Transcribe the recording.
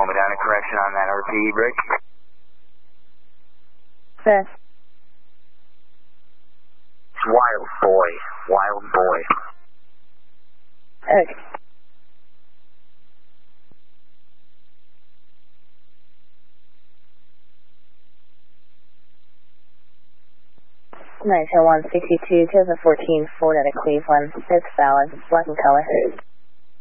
moment down, a correction on that RPE break. Sir. It's Wild Boy. Wild Boy. Okay. Nice, 162, 2014 Ford out of Cleveland. It's valid. Black in color.